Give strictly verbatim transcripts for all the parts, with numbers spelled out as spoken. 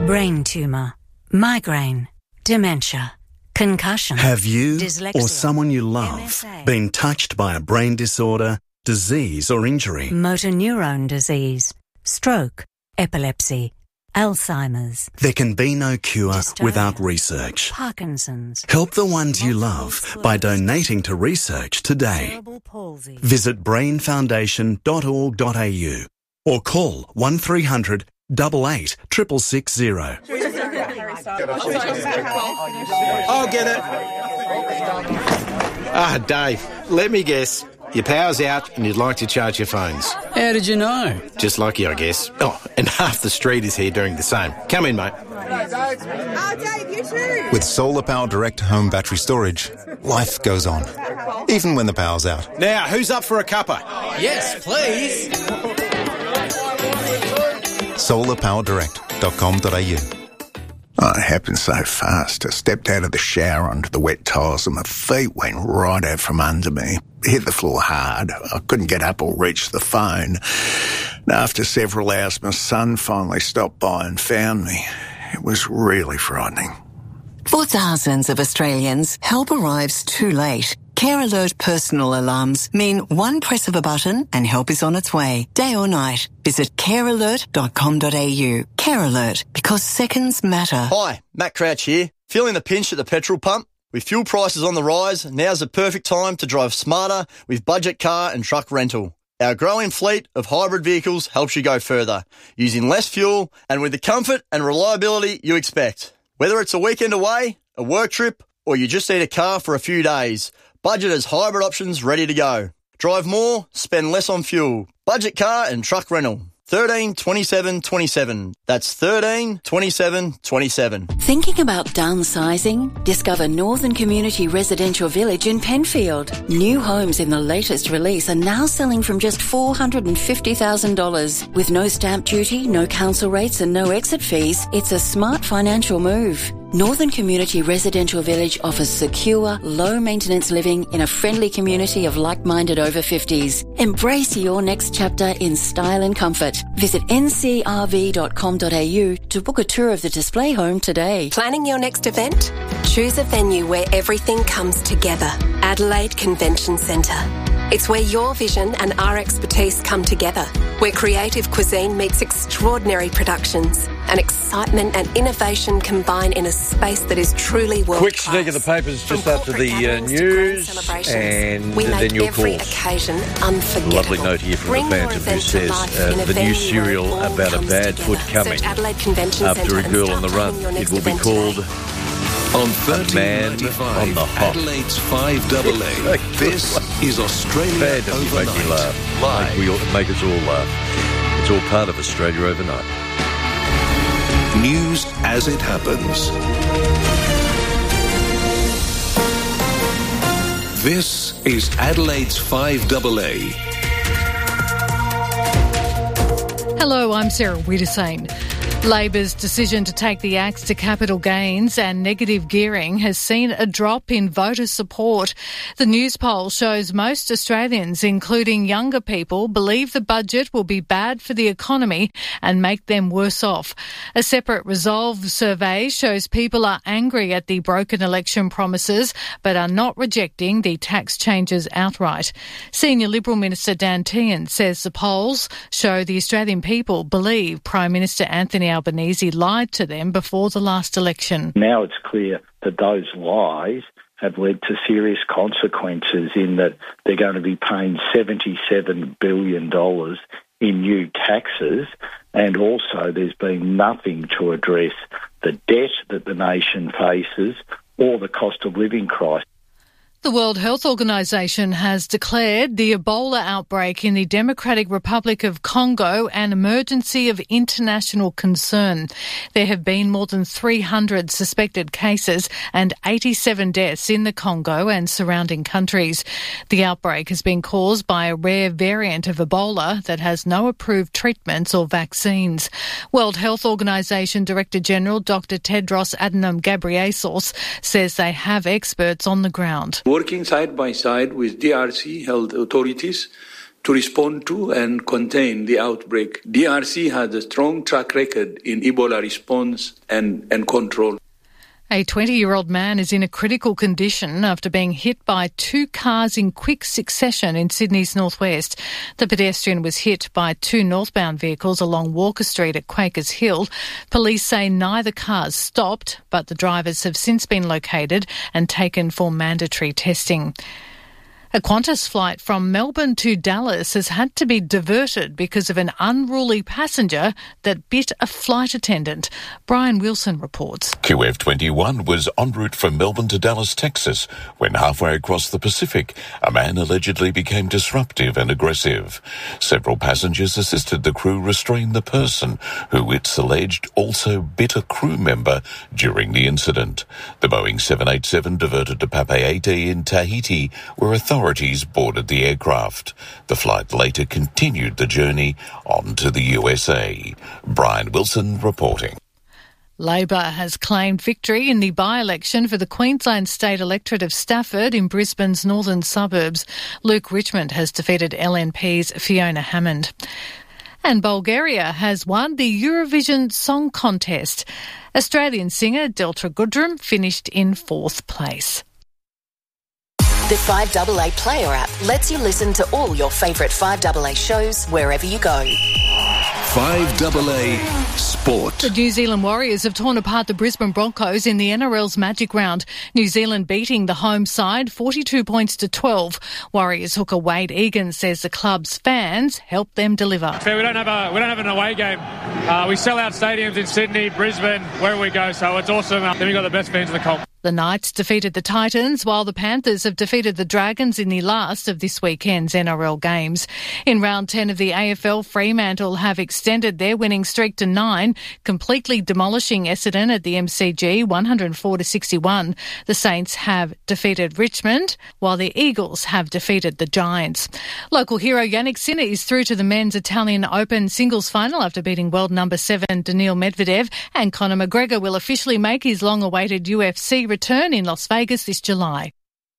brain tumour, migraine, dementia, concussion. Have you dyslexia, or someone you love M S A, been touched by a brain disorder, disease or injury? motor neurone disease, stroke, epilepsy, Alzheimer's. There can be no cure Dystonia, without research. Parkinson's, Help the ones you multiple love by sclerosis, donating to research today. cerebral palsy. Visit brain foundation dot org dot a u or call one three hundred eight eight six six six zero. I'll get it. Ah, Dave, let me guess. Your power's out and you'd like to charge your phones. How did you know? Just lucky, I guess. Oh, and half the street is here doing the same. Come in, mate. Oh, Dave, you too. With Solar Power Direct home battery storage, life goes on, even when the power's out. Now, who's up for a cuppa? Yes, please. solar power direct dot com dot a u. Oh, it happened so fast. I stepped out of the shower onto the wet tiles and my feet went right out from under me. Hit the floor hard. I couldn't get up or reach the phone. And after several hours, my son finally stopped by and found me. It was really frightening. For thousands of Australians, help arrives too late. Care Alert personal alarms mean one press of a button and help is on its way, day or night. Visit care alert dot com dot a u. Care Alert, because seconds matter. Hi, Matt Crouch here. Feeling the pinch at the petrol pump? With fuel prices on the rise, now's the perfect time to drive smarter with budget car and truck rental. Our growing fleet of hybrid vehicles helps you go further, using less fuel and with the comfort and reliability you expect. Whether it's a weekend away, a work trip, or you just need a car for a few days, Budget has hybrid options ready to go. Drive more, spend less on fuel. Budget car and truck rental. thirteen twenty-seven twenty-seven. That's thirteen twenty-seven twenty-seven. Thinking about downsizing? Discover Northern Community Residential Village in Penfield. New homes in the latest release are now selling from just four hundred fifty thousand dollars. With no stamp duty, no council rates and no exit fees, it's a smart financial move. Northern Community Residential Village offers secure, low-maintenance living in a friendly community of like-minded over fifties. Embrace your next chapter in style and comfort. Visit n c r v dot com dot a u to book a tour of the display home today. Planning your next event? Choose a venue where everything comes together. Adelaide Convention Centre. It's where your vision and our expertise come together, where creative cuisine meets extraordinary productions, and excitement and innovation combine in a space that is truly world-class. Quick sneak of the papers just after the uh, news, and we then make your every calls. occasion unforgettable. Lovely note here from Bring the your Phantom who event to says life uh, in a the new venue serial where it all about a comes bad together. foot coming Search Adelaide Convention after Centre a and girl start on the planning run. your It next will be event called today. A On Man thirteen on ninety-five, the Hop. Adelaide's five double A. This is Australia Phantom, you make me Overnight. laugh. Live. Make, we all, make us all laugh. It's all part of Australia Overnight. News as it happens. This is Adelaide's five double A. Hello, I'm Sarah Wiedersane. Labor's decision to take the axe to capital gains and negative gearing has seen a drop in voter support. The news poll shows most Australians, including younger people, believe the budget will be bad for the economy and make them worse off. A separate Resolve survey shows people are angry at the broken election promises but are not rejecting the tax changes outright. Senior Liberal Minister Dan Tehan says the polls show the Australian people believe Prime Minister Anthony Albanese lied to them before the last election. Now it's clear that those lies have led to serious consequences in that they're going to be paying seventy-seven billion dollars in new taxes, and also there's been nothing to address the debt that the nation faces or the cost of living crisis. The World Health Organization has declared the Ebola outbreak in the Democratic Republic of Congo an emergency of international concern. There have been more than three hundred suspected cases and eighty-seven deaths in the Congo and surrounding countries. The outbreak has been caused by a rare variant of Ebola that has no approved treatments or vaccines. World Health Organization Director General Doctor Tedros Adhanom Ghebreyesus says they have experts on the ground. Working side by side with D R C health authorities to respond to and contain the outbreak. D R C has a strong track record in Ebola response and, and control. A twenty-year-old man is in a critical condition after being hit by two cars in quick succession in Sydney's northwest. The pedestrian was hit by two northbound vehicles along Walker Street at Quakers Hill. Police say neither cars stopped, but the drivers have since been located and taken for mandatory testing. A Qantas flight from Melbourne to Dallas has had to be diverted because of an unruly passenger that bit a flight attendant. Brian Wilson reports. Q F twenty-one was en route from Melbourne to Dallas, Texas, when halfway across the Pacific, a man allegedly became disruptive and aggressive. Several passengers assisted the crew restrain the person, who it's alleged also bit a crew member during the incident. The Boeing seven eighty-seven diverted to Papeete in Tahiti, where authorities Authorities boarded the aircraft. The flight later continued the journey on to the U S A. Brian Wilson reporting. Labor has claimed victory in the by-election for the Queensland State electorate of Stafford in Brisbane's northern suburbs. Luke Richmond has defeated L N P's Fiona Hammond. And Bulgaria has won the Eurovision Song Contest. Australian singer Delta Goodrum finished in fourth place. The five A A Player app lets you listen to all your favourite five A A shows wherever you go. five A A Sport. The New Zealand Warriors have torn apart the Brisbane Broncos in the N R L's Magic Round. New Zealand beating the home side forty-two points to twelve. Warriors hooker Wade Egan says the club's fans helped them deliver. So we don't have a we don't have an away game. Uh, we sell out stadiums in Sydney, Brisbane, wherever we go. So it's awesome. Then we got the best fans in the comp. The Knights defeated the Titans, while the Panthers have defeated the Dragons in the last of this weekend's N R L games. In round ten of the A F L, Fremantle have extended their winning streak to nine, completely demolishing Essendon at the M C G one hundred four to sixty-one. The Saints have defeated Richmond, while the Eagles have defeated the Giants. Local hero Yannick Sinner is through to the men's Italian Open singles final after beating world number seven Daniil Medvedev, and Conor McGregor will officially make his long-awaited U F C return in Las Vegas this July.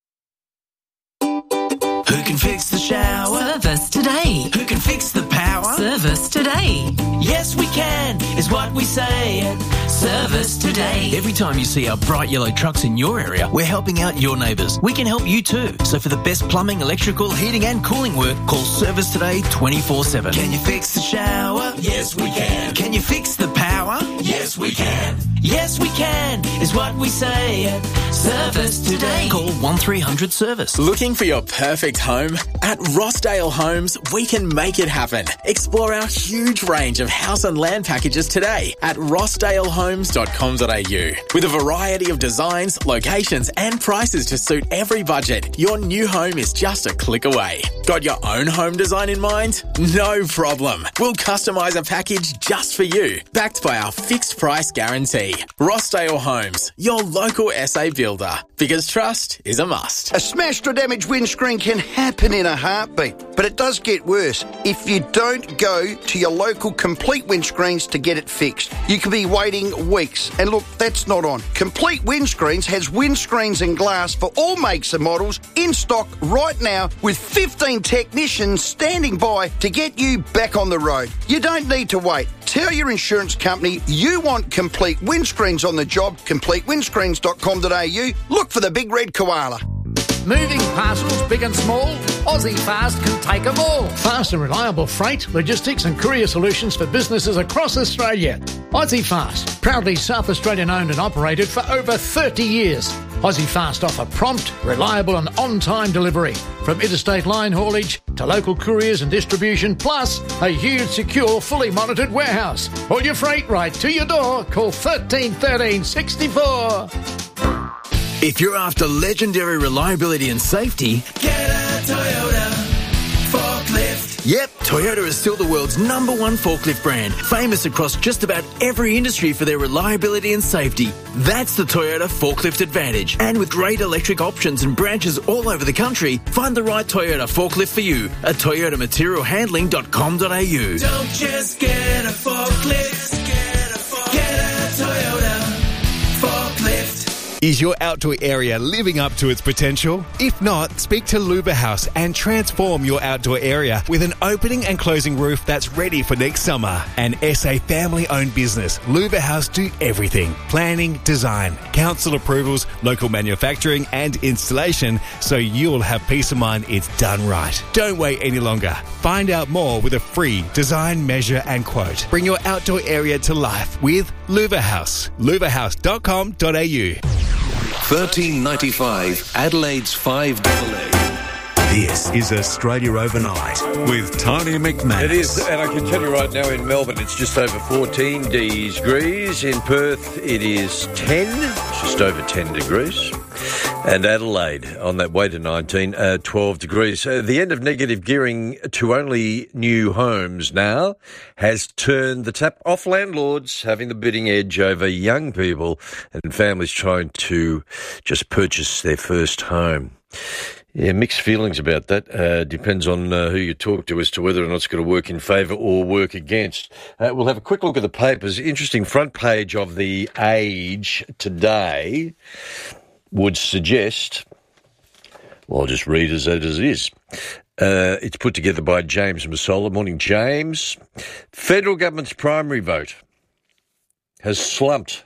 Who can fix the shower? Service today. Who can fix the power? Service today. Yes, we can, is what we say at Service Today. Every time you see our bright yellow trucks in your area, we're helping out your neighbours. We can help you too. So for the best plumbing, electrical, heating and cooling work, call Service Today twenty-four seven. Can you fix the shower? Yes, we can. Can you fix the power? Yes, we can. Yes, we can, is what we say at Service Today. Call one three hundred service. Looking for your perfect home? At Rossdale Homes, we can make it happen. Explore our huge range of house and land packages today at rossdale homes dot com dot a u. With a variety of designs, locations and prices to suit every budget, your new home is just a click away. Got your own home design in mind? No problem. We'll customise a package just for you, backed by our fixed price guarantee. Rossdale Homes, your local S A builder. Because trust is a must. A smashed or damaged windscreen can happen in a heartbeat, but it does get worse if you don't go to your local Complete Windscreens to get it fixed. You could be waiting weeks, and look, that's not on. Complete Windscreens has windscreens and glass for all makes and models in stock right now, with fifteen technicians standing by to get you back on the road. You don't need to wait. Tell your insurance company you want Complete Windscreens on the job. complete windscreens dot com dot a u. Look for the big red koala. Moving parcels big and small, Aussie Fast can take them all. Fast and reliable freight, logistics and courier solutions for businesses across Australia. Aussie Fast, proudly South Australian owned and operated for over thirty years. Aussie Fast offer prompt, reliable and on-time delivery, from interstate line haulage to local couriers and distribution, plus a huge, secure, fully monitored warehouse. All your freight right to your door. Call thirteen thirteen sixty-four. If you're after legendary reliability and safety, get a Toyota forklift. Yep, Toyota is still the world's number one forklift brand, famous across just about every industry for their reliability and safety. That's the Toyota Forklift Advantage. And with great electric options and branches all over the country, find the right Toyota forklift for you at toyota material handling dot com dot a u. Don't just get a forklift, get a, forklift. Get a Toyota forklift. Is your outdoor area living up to its potential? If not, speak to Luba House and transform your outdoor area with an opening and closing roof that's ready for next summer. An S A family-owned business, Luba House do everything. Planning, design, council approvals, local manufacturing and installation, so you'll have peace of mind it's done right. Don't wait any longer. Find out more with a free design, measure and quote. Bring your outdoor area to life with Luba House. luba house dot com dot a u. thirteen ninety-five, Adelaide's five double A. This is Australia Overnight with Tony McManus. It is, and I can tell you right now in Melbourne it's just over fourteen degrees. In Perth it is ten, just over ten degrees. And Adelaide, on that way to nineteen, uh, twelve degrees. Uh, the end of negative gearing to only new homes now has turned the tap off landlords having the bidding edge over young people and families trying to just purchase their first home. Yeah, mixed feelings about that. Uh, depends on uh, who you talk to as to whether or not it's going to work in favour or work against. Uh, we'll have a quick look at the papers. Interesting front page of The Age today would suggest, well, I'll just read as it is. Uh, it's put together by James Massola. Morning, James. Federal government's primary vote has slumped.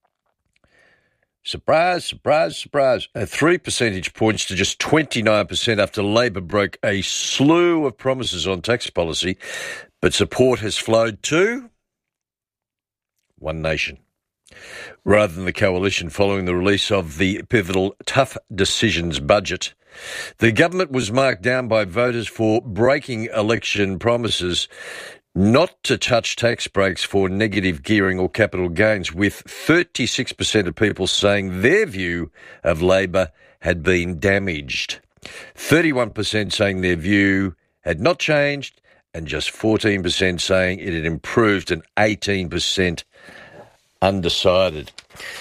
Surprise, surprise, surprise. Uh, three percentage points to just twenty-nine percent after Labor broke a slew of promises on tax policy, but support has flowed to One Nation, rather than the coalition following the release of the pivotal Tough Decisions budget. The government was marked down by voters for breaking election promises not to touch tax breaks for negative gearing or capital gains, with thirty-six percent of people saying their view of Labor had been damaged, thirty-one percent saying their view had not changed, and just fourteen percent saying it had improved, and eighteen percent undecided.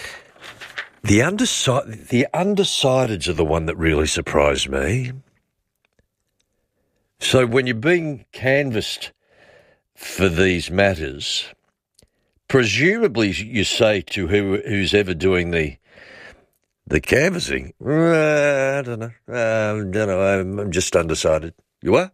The, undecid- the undecideds are the one that really surprised me. So when you're being canvassed for these matters, presumably you say to who, who's ever doing the the canvassing, uh, I don't know, uh, I don't know, I'm, I'm just undecided. You are?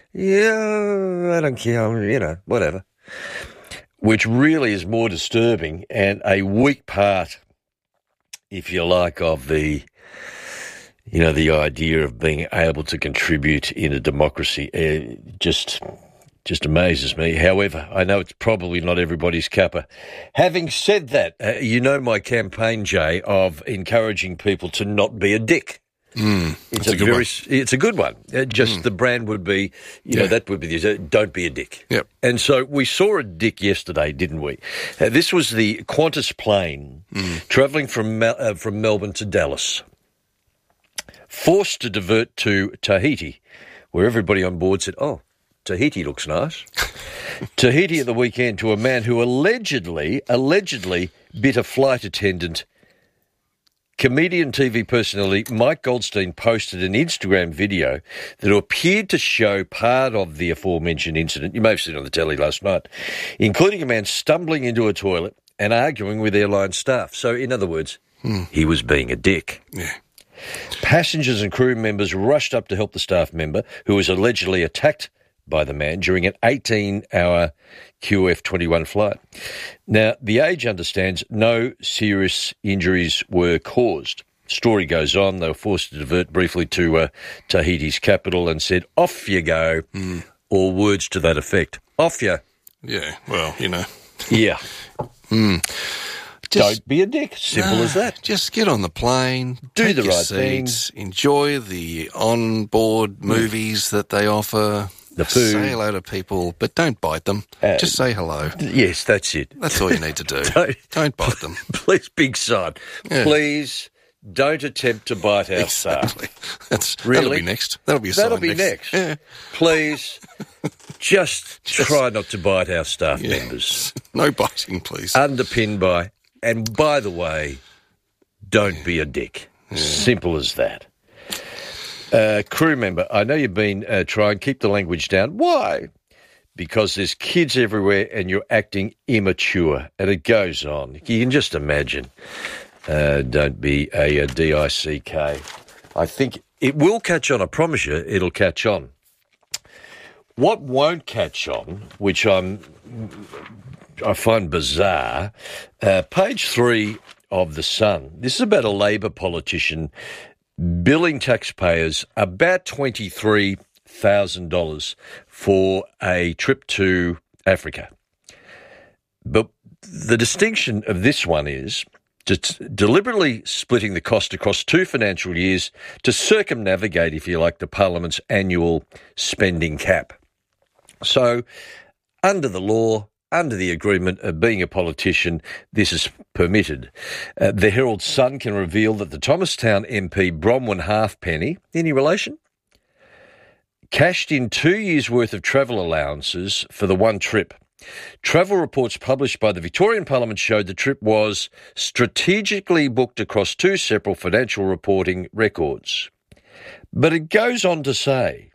Yeah, I don't care, I'm, you know, whatever. Which really is more disturbing and a weak part, if you like, of the, you know, the idea of being able to contribute in a democracy. Uh, just... Just amazes me. However, I know it's probably not everybody's cuppa. Having said that, uh, you know my campaign, Jay, of encouraging people to not be a dick. Mm, it's a, a good very, one. It's a good one. Uh, just Mm. the brand would be, you Yeah. know, that would be the, uh, don't be a dick. Yep. And so we saw a dick yesterday, didn't we? Uh, this was the Qantas plane Mm. travelling from Mel- uh, from Melbourne to Dallas, forced to divert to Tahiti, where everybody on board said, oh, Tahiti looks nice. Tahiti at the weekend to a man who allegedly, allegedly bit a flight attendant. Comedian T V personality Mike Goldstein posted an Instagram video that appeared to show part of the aforementioned incident. You may have seen it on the telly last night, including a man stumbling into a toilet and arguing with airline staff. So, in other words, Hmm. he was being a dick. Yeah. Passengers and crew members rushed up to help the staff member, who was allegedly attacked by the man during an eighteen-hour Q F twenty-one flight. Now, The Age understands no serious injuries were caused. Story goes on. They were forced to divert briefly to uh, Tahiti's capital and said, off you go, Mm. or words to that effect. Off you. Yeah, well, you know. Yeah. Mm. Don't be a dick. Simple No, as that. Just get on the plane, Do take the your right thing. seats, enjoy the on-board movies that they offer. The food. Say hello to people, but don't bite them. Uh, just say hello. Yes, that's it. That's all you need to do. don't, don't bite them. Please, big sign. Yeah. Please don't attempt to bite our Exactly. staff. That's, Really? That'll be next. That'll be a That'll sign be next. next. Yeah. Please, just, Just- try not to bite our staff Yeah. members. No biting, please. Underpinned by, and by the way, don't be a dick. Simple as that. Uh, crew member, I know you've been uh, trying, keep the language down. Why? Because there's kids everywhere and you're acting immature. And it goes on. You can just imagine. Uh, don't be a, a D I C K. I think it will catch on. I promise you it'll catch on. What won't catch on, which I'm, I find bizarre, uh, page three of The Sun. This is about a Labor politician billing taxpayers about twenty-three thousand dollars for a trip to Africa. But the distinction of this one is just deliberately splitting the cost across two financial years to circumnavigate, if you like, the Parliament's annual spending cap. So, under the law, under the agreement of being a politician, this is permitted. Uh, the Herald Sun can reveal that the Thomastown M P Bronwyn Halfpenny, any relation, cashed in two years' worth of travel allowances for the one trip. Travel reports published by the Victorian Parliament showed the trip was strategically booked across two separate financial reporting records. But it goes on to say,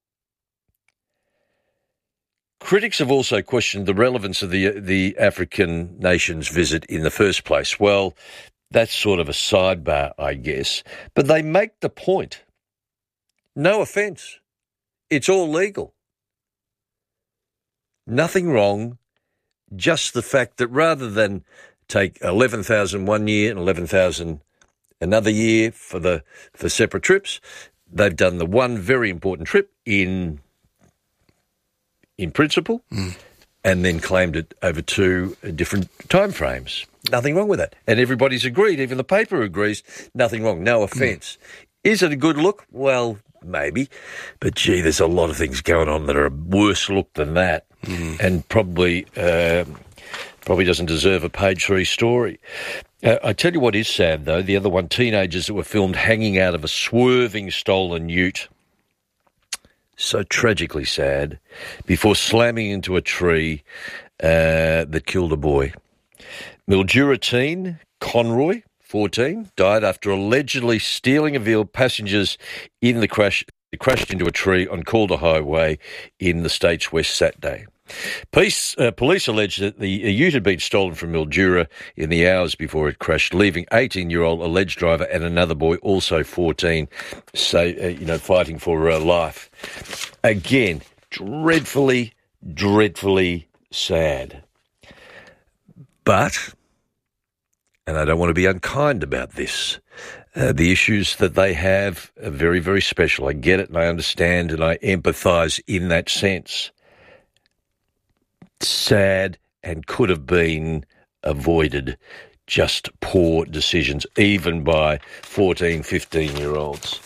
critics have also questioned the relevance of the the African nation's visit in the first place. Well, that's sort of a sidebar, I guess. But they make the point. No offence. It's all legal. Nothing wrong, just the fact that rather than take eleven thousand one year and eleven thousand another year for the for separate trips, they've done the one very important trip in in principle mm. and then claimed it over two different time frames. Nothing wrong with that. And everybody's agreed, even the paper agrees, nothing wrong, no offence. Mm. Is it a good look? Well, maybe. But, gee, there's a lot of things going on that are a worse look than that mm. and probably uh, probably doesn't deserve a page three story. Uh, I tell you what is sad, though, the other one, teenagers that were filmed hanging out of a swerving stolen ute. So tragically sad, before slamming into a tree uh, that killed a boy. Mildura teen, Conroy, fourteen, died after allegedly stealing a vehicle. Passengers in the crash crashed into a tree on Calder Highway in the state's West Saturday. Police, uh, police alleged that the ute had been stolen from Mildura in the hours before it crashed, leaving eighteen-year-old alleged driver and another boy, also fourteen, say, uh, you know, fighting for uh, life. Again, dreadfully, dreadfully sad. But, and I don't want to be unkind about this, uh, the issues that they have are very, very special. I get it and I understand and I empathise in that sense. Sad and could have been avoided, just poor decisions, even by fourteen, fifteen-year-olds.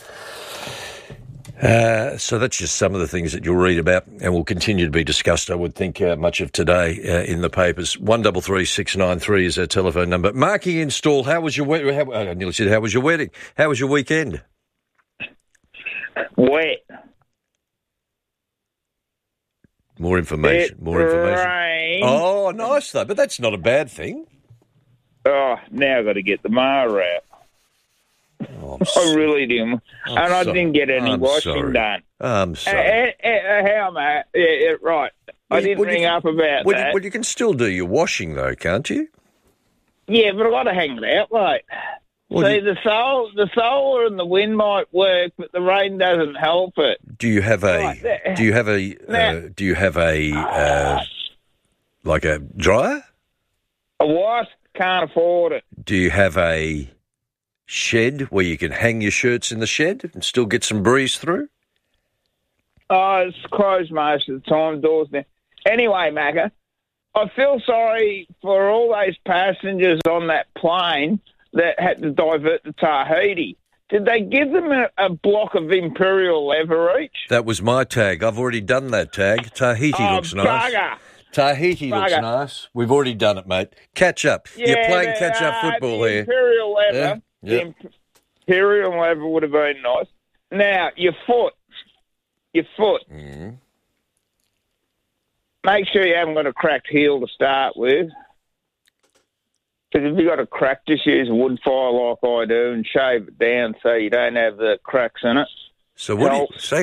Uh, so that's just some of the things that you'll read about and will continue to be discussed, I would think, uh, much of today uh, in the papers. one double three six nine three is our telephone number. Marky install, how was your wedding? I nearly said, how was your wedding? How was your weekend? Wet. More information. It More information. rained. Oh, nice though, but that's not a bad thing. Oh, now I've got to get the mower out. Oh, I really didn't, I'm and I sorry. didn't get any I'm washing sorry. done. I'm sorry. Uh, uh, uh, how, mate? Yeah, yeah, right. I didn't Well, you ring can- up about well, that. You, well, you can still do your washing though, can't you? Yeah, but I've got to hang it out, mate. Well, See, you- the sol- the solar and the wind might work, but the rain doesn't help it. Do you have a? Right, there. Do you have a? Now- Uh, do you have a? Uh, like a dryer? A what? Can't afford it. Do you have a shed where you can hang your shirts in the shed and still get some breeze through? Oh, it's closed most of the time, doors now. Anyway, Macca, I feel sorry for all those passengers on that plane that had to divert to Tahiti. Did they give them a, a block of Imperial leather each? That was my tag. I've already done that tag. Tahiti Oh, looks nice. bugger. Tahiti looks Bugger. nice. We've already done it, mate. Catch up. You're Yeah, playing the, catch up uh, football the here. Imperial leather. Yeah, The yep. Imp- Imperial leather would have been nice. Now, your foot. Your foot. Mm. Make sure you haven't got a cracked heel to start with. Because if you've got a crack, just use a wood file like I do and shave it down so you don't have the cracks in it. So what do you Helps. say?